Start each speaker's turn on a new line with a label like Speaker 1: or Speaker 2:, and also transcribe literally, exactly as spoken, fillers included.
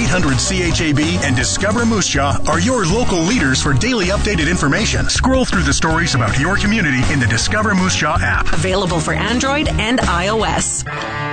Speaker 1: eight hundred C H A B and Discover Moose Jaw are your local leaders for daily updated information. Scroll through the stories about your community in the Discover Moose Jaw app.
Speaker 2: Available for Android and iOS.